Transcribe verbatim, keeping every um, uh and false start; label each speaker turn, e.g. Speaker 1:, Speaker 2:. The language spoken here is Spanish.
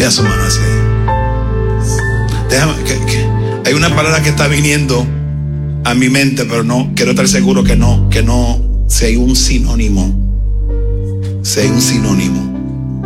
Speaker 1: Levante su mano así. Déjame, que, que, hay una palabra que está viniendo a mi mente, pero no quiero estar seguro que no, que no, si hay un sinónimo, si hay un sinónimo.